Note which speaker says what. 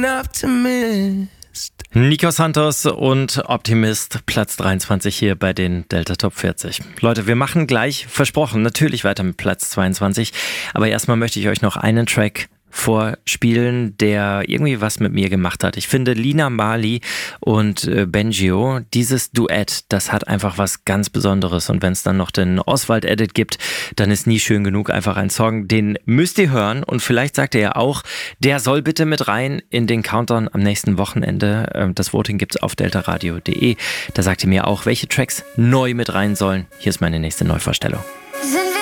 Speaker 1: Nico Santos und Optimist, Platz 23 hier bei den Delta Top 40. Leute, wir machen gleich, versprochen, natürlich weiter mit Platz 22. Aber erstmal möchte ich euch noch einen Track vorspielen, der irgendwie was mit mir gemacht hat. Ich finde, Lina Marley und Bengio, dieses Duett, das hat einfach was ganz Besonderes. Und wenn es dann noch den Oswald-Edit gibt, dann ist nie schön genug. Einfach ein Song, den müsst ihr hören. Und vielleicht sagt ihr ja auch, der soll bitte mit rein in den Countdown am nächsten Wochenende. Das Voting gibt's auf deltaradio.de. Da sagt ihr mir auch, welche Tracks neu mit rein sollen. Hier ist meine nächste Neuvorstellung.
Speaker 2: Sind